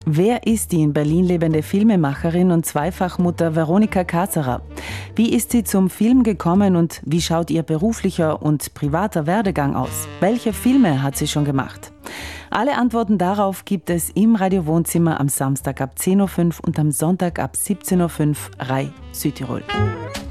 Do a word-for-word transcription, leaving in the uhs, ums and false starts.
Wer ist die in Berlin lebende Filmemacherin und Zweifachmutter Veronika Caserer? Wie ist sie zum Film gekommen und wie schaut ihr beruflicher und privater Werdegang aus? Welche Filme hat sie schon gemacht? Alle Antworten darauf gibt es im Radio Wohnzimmer am Samstag ab zehn Uhr fünf und am Sonntag ab siebzehn Uhr fünf Rai Südtirol.